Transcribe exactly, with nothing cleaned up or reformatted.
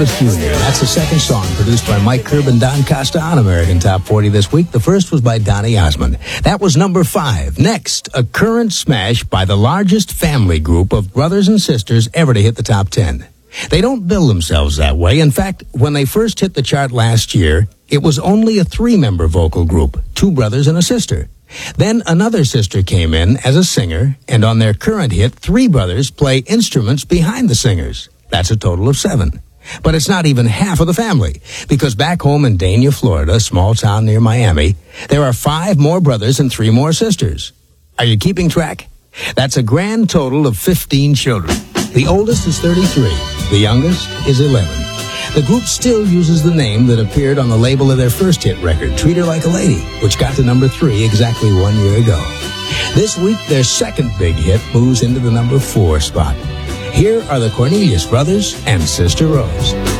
Elvis Junior That's the second song produced by Mike Curb and Don Costa on American Top forty this week. The first was by Donny Osmond. That was number five. Next, a current smash by the largest family group of brothers and sisters ever to hit the top ten. They don't bill themselves that way. In fact, when they first hit the chart last year, it was only a three-member vocal group, two brothers and a sister. Then another sister came in as a singer, and on their current hit, three brothers play instruments behind the singers. That's a total of seven. But it's not even half of the family, because back home in Dania, Florida, a small town near Miami, there are five more brothers and three more sisters. Are you keeping track? That's a grand total of fifteen children. The oldest is thirty-three. The youngest is eleven. The group still uses the name that appeared on the label of their first hit record, Treat Her Like a Lady, which got to number three exactly one year ago. This week, their second big hit moves into the number four spot. Here are the Cornelius Brothers and Sister Rose.